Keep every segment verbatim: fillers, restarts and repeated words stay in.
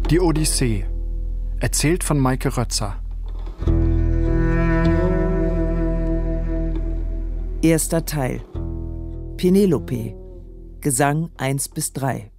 Die Odyssee. Erzählt von Maike Rötzer. Erster Teil. Penelope. Gesang eins bis drei.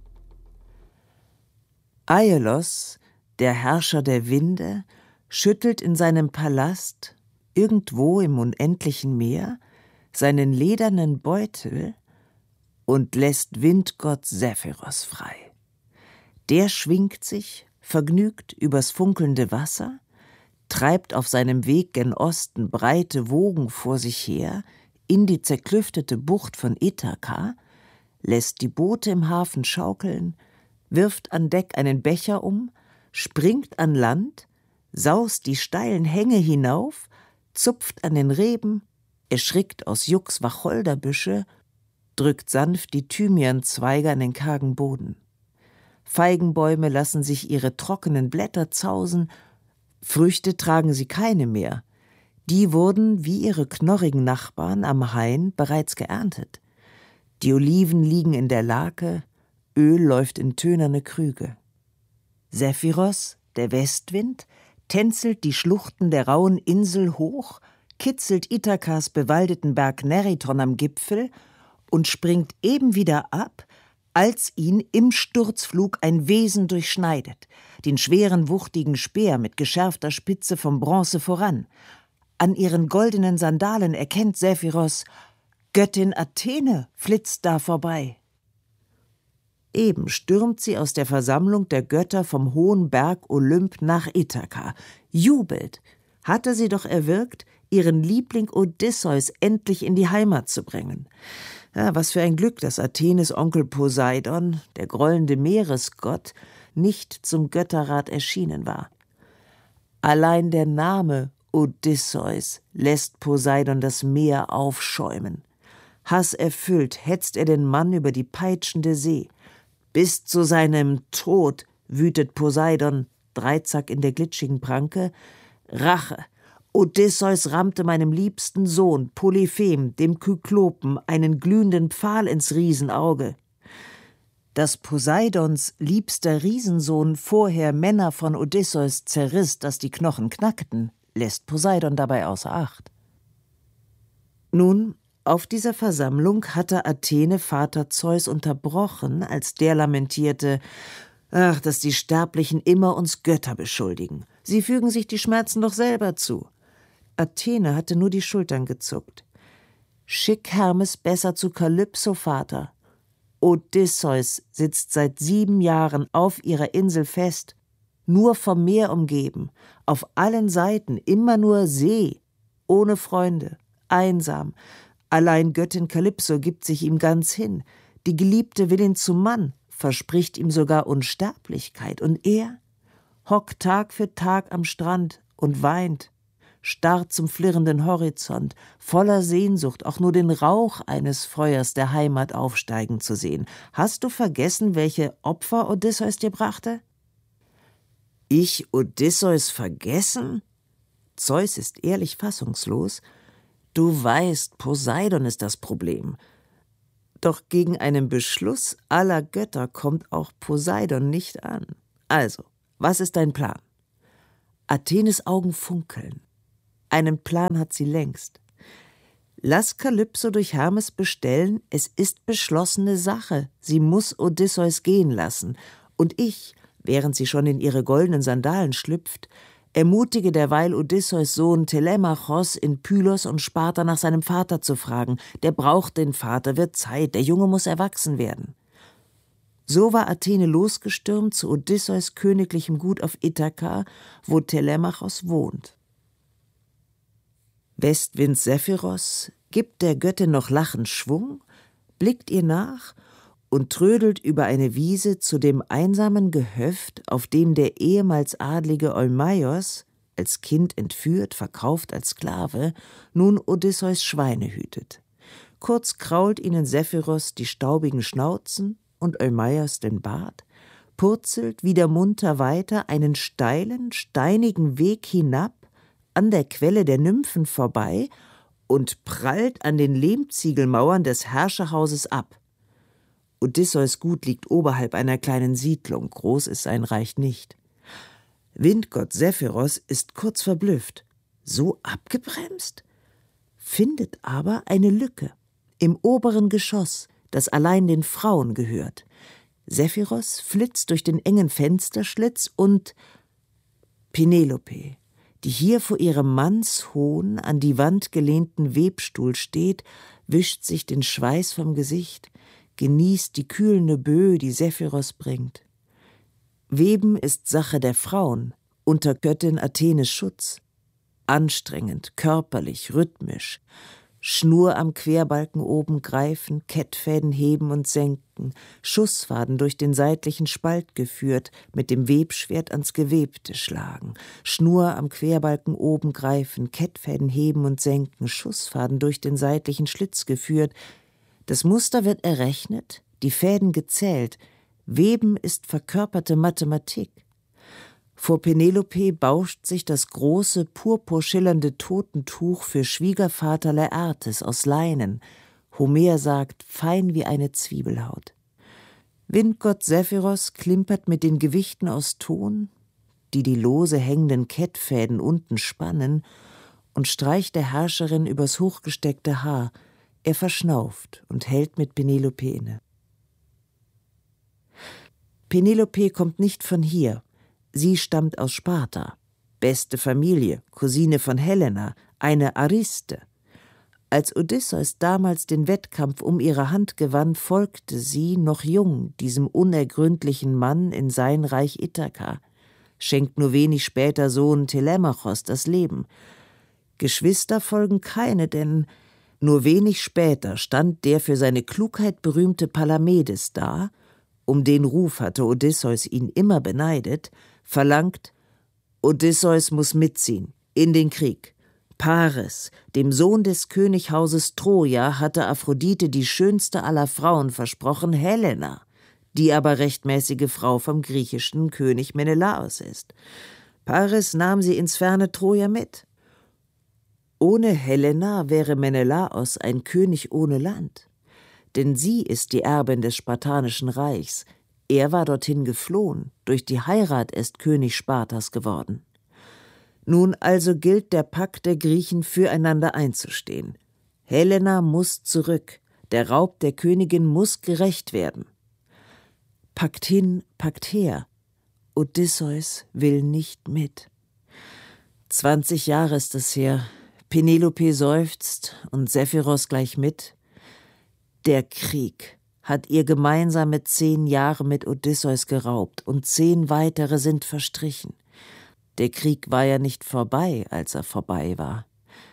Aeolos, der Herrscher der Winde, schüttelt in seinem Palast, irgendwo im unendlichen Meer, seinen ledernen Beutel und lässt Windgott Zephyros frei. Der schwingt sich, vergnügt übers funkelnde Wasser, treibt auf seinem Weg gen Osten breite Wogen vor sich her, in die zerklüftete Bucht von Ithaka, lässt die Boote im Hafen schaukeln, wirft an Deck einen Becher um, springt an Land, saust die steilen Hänge hinauf, zupft an den Reben, erschrickt aus Jux Wacholderbüsche, drückt sanft die Thymianzweige an den kargen Boden. Feigenbäume lassen sich ihre trockenen Blätter zausen, Früchte tragen sie keine mehr. Die wurden, wie ihre knorrigen Nachbarn am Hain, bereits geerntet. Die Oliven liegen in der Lake, Öl läuft in tönerne Krüge. Zephyros, der Westwind, tänzelt die Schluchten der rauen Insel hoch, kitzelt Ithakas bewaldeten Berg Neriton am Gipfel und springt eben wieder ab, als ihn im Sturzflug ein Wesen durchschneidet, den schweren, wuchtigen Speer mit geschärfter Spitze vom Bronze voran. An ihren goldenen Sandalen erkennt Zephyros, Göttin Athene flitzt da vorbei. Eben stürmt sie aus der Versammlung der Götter vom hohen Berg Olymp nach Ithaka, jubelt, hatte sie doch erwirkt, ihren Liebling Odysseus endlich in die Heimat zu bringen. Ja, was für ein Glück, dass Athenes Onkel Poseidon, der grollende Meeresgott, nicht zum Götterrat erschienen war. Allein der Name Odysseus lässt Poseidon das Meer aufschäumen. Hasserfüllt hetzt er den Mann über die peitschende See. Bis zu seinem Tod wütet Poseidon, Dreizack in der glitschigen Pranke, Rache. Odysseus rammte meinem liebsten Sohn, Polyphem, dem Kyklopen, einen glühenden Pfahl ins Riesenauge. Dass Poseidons liebster Riesensohn vorher Männer von Odysseus zerriss, dass die Knochen knackten, lässt Poseidon dabei außer Acht. Nun, auf dieser Versammlung hatte Athene Vater Zeus unterbrochen, als der lamentierte, ach, dass die Sterblichen immer uns Götter beschuldigen. Sie fügen sich die Schmerzen doch selber zu. Athene hatte nur die Schultern gezuckt. Schick Hermes besser zu Kalypso, Vater. Odysseus sitzt seit sieben Jahren auf ihrer Insel fest, nur vom Meer umgeben, auf allen Seiten immer nur See, ohne Freunde, einsam. Allein Göttin Kalypso gibt sich ihm ganz hin. Die Geliebte will ihn zum Mann, verspricht ihm sogar Unsterblichkeit. Und er hockt Tag für Tag am Strand und weint, starrt zum flirrenden Horizont, voller Sehnsucht, auch nur den Rauch eines Feuers der Heimat aufsteigen zu sehen. Hast du vergessen, welche Opfer Odysseus dir brachte? Ich Odysseus vergessen? Zeus ist ehrlich fassungslos. Du weißt, Poseidon ist das Problem. Doch gegen einen Beschluss aller Götter kommt auch Poseidon nicht an. Also, was ist dein Plan? Athenes Augen funkeln. Einen Plan hat sie längst. Lass Kalypso durch Hermes bestellen, es ist beschlossene Sache. Sie muss Odysseus gehen lassen. Und ich, während sie schon in ihre goldenen Sandalen schlüpft, ermutige derweil Odysseus Sohn Telemachos in Pylos und Sparta nach seinem Vater zu fragen. Der braucht den Vater, wird Zeit, der Junge muss erwachsen werden. So war Athene losgestürmt zu Odysseus königlichem Gut auf Ithaka, wo Telemachos wohnt. Westwind Zephyros gibt der Göttin noch lachend Schwung, blickt ihr nach und trödelt über eine Wiese zu dem einsamen Gehöft, auf dem der ehemals adlige Eumaios, als Kind entführt, verkauft als Sklave, nun Odysseus Schweine hütet. Kurz krault ihnen Zephyros die staubigen Schnauzen und Eumaios den Bart, purzelt wieder munter weiter einen steilen, steinigen Weg hinab, an der Quelle der Nymphen vorbei und prallt an den Lehmziegelmauern des Herrscherhauses ab. Odysseus Gut liegt oberhalb einer kleinen Siedlung, groß ist sein Reich nicht. Windgott Sephiros ist kurz verblüfft. So abgebremst? Findet aber eine Lücke im oberen Geschoss, das allein den Frauen gehört. Sephiros flitzt durch den engen Fensterschlitz und Penelope, die hier vor ihrem mannshohen, an die Wand gelehnten Webstuhl steht, wischt sich den Schweiß vom Gesicht, genießt die kühlende Böe, die Sephiros bringt. Weben ist Sache der Frauen, unter Göttin Athenes Schutz. Anstrengend, körperlich, rhythmisch. Schnur am Querbalken oben greifen, Kettfäden heben und senken, Schussfaden durch den seitlichen Spalt geführt, mit dem Webschwert ans Gewebte schlagen, Schnur am Querbalken oben greifen, Kettfäden heben und senken, Schussfaden durch den seitlichen Schlitz geführt. Das Muster wird errechnet, die Fäden gezählt, Weben ist verkörperte Mathematik. Vor Penelope bauscht sich das große, purpurschillernde Totentuch für Schwiegervater Laertes aus Leinen. Homer sagt, fein wie eine Zwiebelhaut. Windgott Sephiros klimpert mit den Gewichten aus Ton, die die lose hängenden Kettfäden unten spannen, und streicht der Herrscherin übers hochgesteckte Haar. Er verschnauft und hält mit Penelope inne. Penelope kommt nicht von hier. Sie stammt aus Sparta. Beste Familie, Cousine von Helena, eine Ariste. Als Odysseus damals den Wettkampf um ihre Hand gewann, folgte sie, noch jung, diesem unergründlichen Mann in sein Reich Ithaka, schenkt nur wenig später Sohn Telemachos das Leben. Geschwister folgen keine, denn nur wenig später stand der für seine Klugheit berühmte Palamedes da, um den Ruf hatte Odysseus ihn immer beneidet, verlangt, Odysseus muss mitziehen, in den Krieg. Paris, dem Sohn des Könighauses Troja, hatte Aphrodite die schönste aller Frauen versprochen, Helena, die aber rechtmäßige Frau vom griechischen König Menelaos ist. Paris nahm sie ins ferne Troja mit. Ohne Helena wäre Menelaos ein König ohne Land, denn sie ist die Erbin des spartanischen Reichs. Er war dorthin geflohen, durch die Heirat ist König Spartas geworden. Nun also gilt der Pakt der Griechen, füreinander einzustehen. Helena muss zurück, der Raub der Königin muss gerächt werden. Pakt hin, Pakt her, Odysseus will nicht mit. Zwanzig Jahre ist es her, Penelope seufzt und Sephiros gleich mit. Der Krieg hat ihr gemeinsame zehn Jahre mit Odysseus geraubt und zehn weitere sind verstrichen. Der Krieg war ja nicht vorbei, als er vorbei war.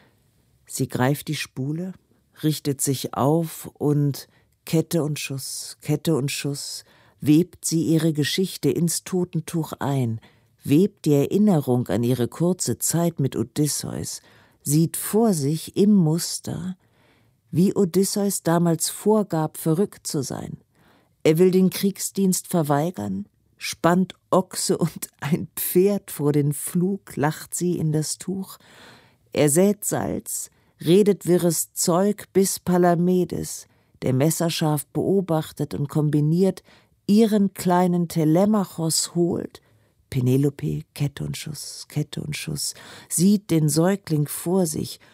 Sie greift die Spule, richtet sich auf und Kette und Schuss, Kette und Schuss, webt sie ihre Geschichte ins Totentuch ein, webt die Erinnerung an ihre kurze Zeit mit Odysseus, sieht vor sich im Muster, wie Odysseus damals vorgab, verrückt zu sein. Er will den Kriegsdienst verweigern, spannt Ochse und ein Pferd vor den Pflug, lacht sie in das Tuch. Er sät Salz, redet wirres Zeug, bis Palamedes, der messerscharf beobachtet und kombiniert, ihren kleinen Telemachos holt. Penelope, Kette und Schuss, Kette und Schuss, sieht den Säugling vor sich,